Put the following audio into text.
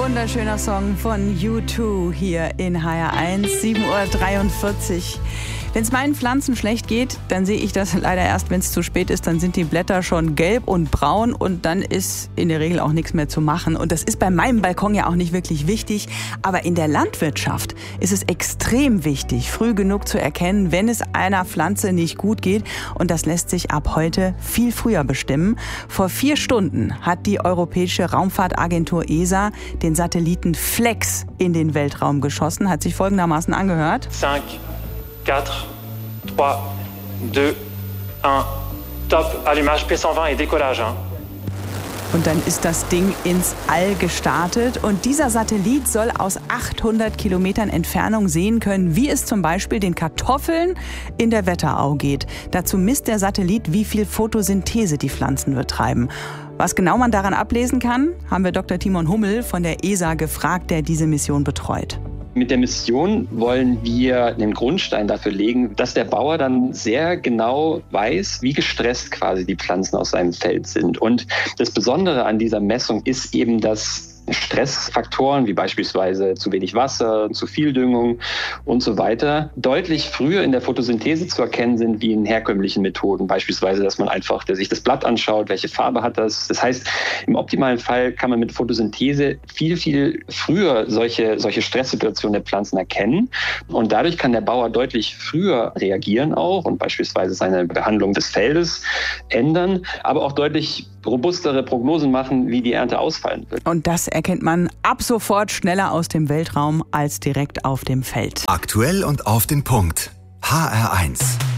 Wunderschöner Song von U2 hier in HR1, 7:43 Uhr. Wenn es meinen Pflanzen schlecht geht, dann sehe ich das leider erst, wenn es zu spät ist. Dann sind die Blätter schon gelb und braun und dann ist in der Regel auch nichts mehr zu machen. Und das ist bei meinem Balkon ja auch nicht wirklich wichtig. Aber in der Landwirtschaft ist es extrem wichtig, früh genug zu erkennen, wenn es einer Pflanze nicht gut geht. Und das lässt sich ab heute viel früher bestimmen. Vor 4 Stunden hat die Europäische Raumfahrtagentur ESA den Satelliten Flex in den Weltraum geschossen. Hat sich folgendermaßen angehört. 5, 4, 3, 2, 1, top, allumage P120 et décollage. Und dann ist das Ding ins All gestartet. Und dieser Satellit soll aus 800 Kilometern Entfernung sehen können, wie es zum Beispiel den Kartoffeln in der Wetterau geht. Dazu misst der Satellit, wie viel Photosynthese die Pflanzen betreiben. Was genau man daran ablesen kann, haben wir Dr. Timon Hummel von der ESA gefragt, der diese Mission betreut. Mit der Mission wollen wir den Grundstein dafür legen, dass der Bauer dann sehr genau weiß, wie gestresst quasi die Pflanzen aus seinem Feld sind. Und das Besondere an dieser Messung ist eben, dass Stressfaktoren wie beispielsweise zu wenig Wasser, zu viel Düngung und so weiter deutlich früher in der Photosynthese zu erkennen sind wie in herkömmlichen Methoden. Beispielsweise, dass man einfach sich das Blatt anschaut, welche Farbe hat das. Das heißt, im optimalen Fall kann man mit Photosynthese viel, viel früher solche Stresssituationen der Pflanzen erkennen. Und dadurch kann der Bauer deutlich früher reagieren auch und beispielsweise seine Behandlung des Feldes ändern, aber auch deutlich robustere Prognosen machen, wie die Ernte ausfallen wird. Und das erkennt man ab sofort schneller aus dem Weltraum als direkt auf dem Feld. Aktuell und auf den Punkt. HR1.